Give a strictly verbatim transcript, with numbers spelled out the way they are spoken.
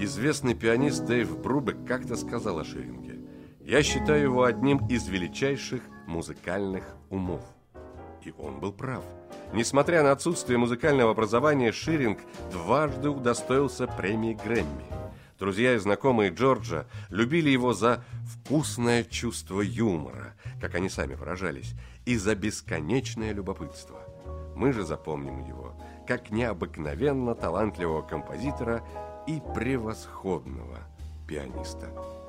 Известный пианист Дэйв Брубек как-то сказал о Ширинге: «Я считаю его одним из величайших музыкальных умов». И он был прав. Несмотря на отсутствие музыкального образования, Ширинг дважды удостоился премии Грэмми. Друзья и знакомые Джорджа любили его за вкусное чувство юмора, как они сами выражались, и за бесконечное любопытство. Мы же запомним его как необыкновенно талантливого композитора и превосходного пианиста.